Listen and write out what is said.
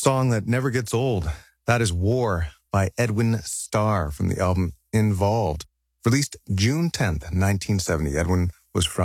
song that never gets old. That is War by Edwin Starr from the album Involved, released June 10th, 1970. Edwin was from